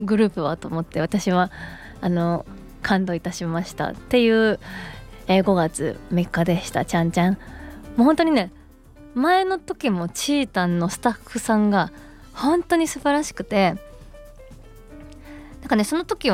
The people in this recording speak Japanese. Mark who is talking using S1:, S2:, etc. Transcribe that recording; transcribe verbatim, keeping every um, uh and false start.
S1: グループはと思って、私はあの感動いたしましたっていう、えー、ごがつみっかでした。ちゃんちゃん、もう本当にね、前の時もチータンのスタッフさんが本当に素晴らしくて、なんかね、その時は